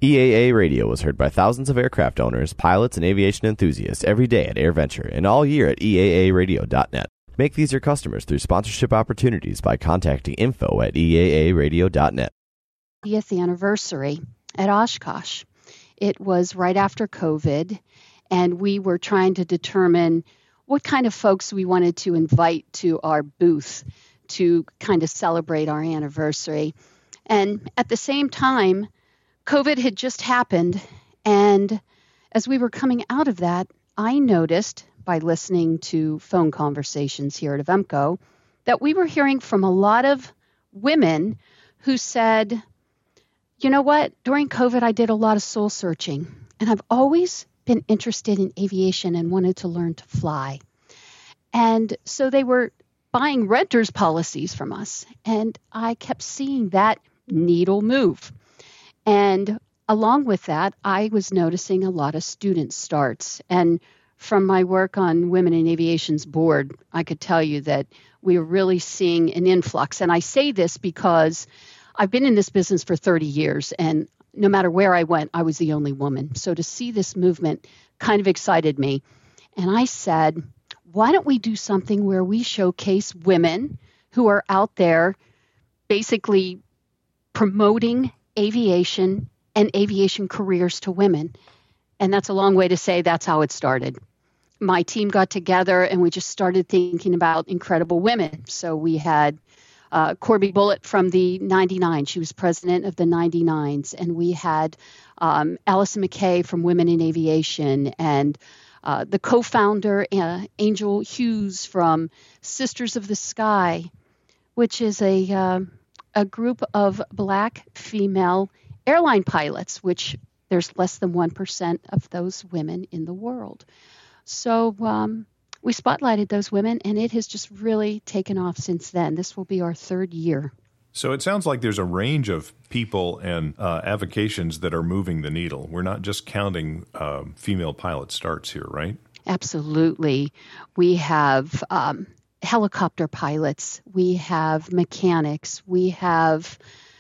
EAA Radio was heard by thousands of aircraft owners, pilots, and aviation enthusiasts every day at AirVenture and all year at EAAradio.net. Make these your customers through sponsorship opportunities by contacting info@EAAradio.net. 50th anniversary at Oshkosh. It was right after COVID, and we were trying to determine what kind of folks we wanted to invite to our booth to kind of celebrate our anniversary. And at the same time, COVID had just happened, and as we were coming out of that, I noticed by listening to phone conversations here at Avemco that we were hearing from a lot of women who said, you know what, during COVID I did a lot of soul searching, and I've always been interested in aviation and wanted to learn to fly. And so they were buying renters policies from us, and I kept seeing that needle move. And along with that, I was noticing a lot of student starts. And from my work on Women in Aviation's board, I could tell you that we are really seeing an influx. And I say this because I've been in this business for 30 years, and no matter where I went, I was the only woman. So to see this movement kind of excited me. And I said, why don't we do something where we showcase women who are out there basically promoting aviation and aviation careers to women? And that's a long way to say that's how it started. My team got together and we just started thinking about incredible women. So we had Corby Bullitt from the 99. She was president of the 99s. And we had Allison McKay from Women in Aviation, and the co-founder, Angel Hughes from Sisters of the Sky, which is a group of Black female airline pilots, which there's less than 1% of those women in the world. So we spotlighted those women, and it has just really taken off since then. This will be our third year. So it sounds like there's a range of people and avocations that are moving the needle. We're not just counting female pilot starts here, right? Absolutely. We have helicopter pilots. We have mechanics. We have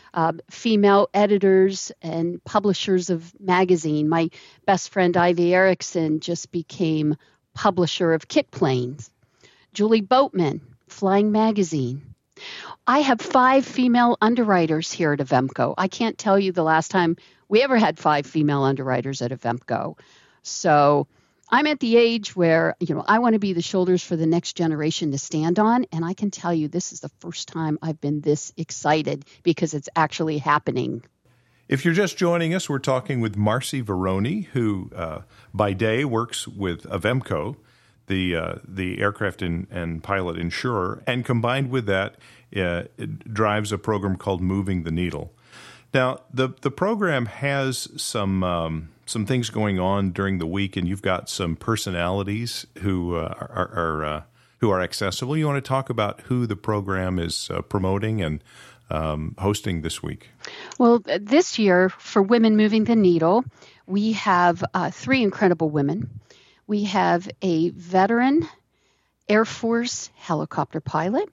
female editors and publishers of magazine. My best friend, Ivy Erickson, just became publisher of Kit Planes. Julie Boatman, Flying Magazine. I have 5 female underwriters here at Avemco. I can't tell you the last time we ever had 5 female underwriters at Avemco. So I'm at the age where, I want to be the shoulders for the next generation to stand on. And I can tell you this is the first time I've been this excited because it's actually happening. If you're just joining us, we're talking with Marcy Veroni, who by day works with Avemco, the aircraft and pilot insurer, and combined with that, it drives a program called Moving the Needle. Now, the program has some things going on during the week, and you've got some personalities who are accessible. You want to talk about who the program is promoting and hosting this week? Well, this year for Women Moving the Needle, we have 3 incredible women. We have a veteran Air Force helicopter pilot.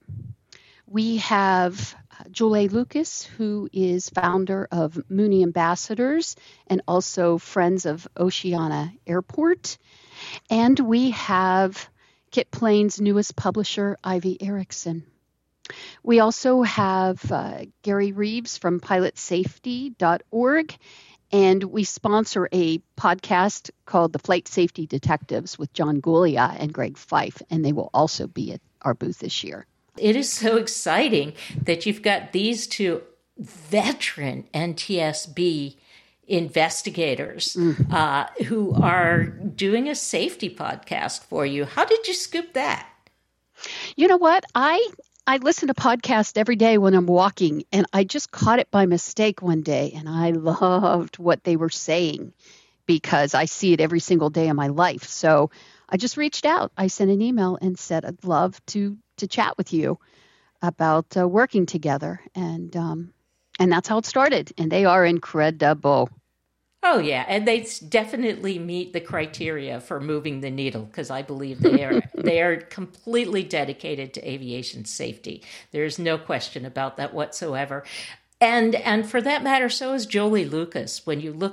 We have Julie Lucas, who is founder of Mooney Ambassadors and also Friends of Oceana Airport. And we have Kit Planes' newest publisher, Ivy Erickson. We also have Gary Reeves from pilotsafety.org, and we sponsor a podcast called The Flight Safety Detectives with John Gulia and Greg Fife, and they will also be at our booth this year. It is so exciting that you've got these 2 veteran NTSB investigators who are doing a safety podcast for you. How did you scoop that? You know what? I listen to podcasts every day when I'm walking, and I just caught it by mistake one day, and I loved what they were saying because I see it every single day of my life. So I just reached out. I sent an email and said, I'd love to chat with you about working together. And that's how it started. And they are incredible. Oh, yeah. And they definitely meet the criteria for moving the needle because I believe they are completely dedicated to aviation safety. There's no question about that whatsoever. And for that matter, so is Jolie Lucas. When you look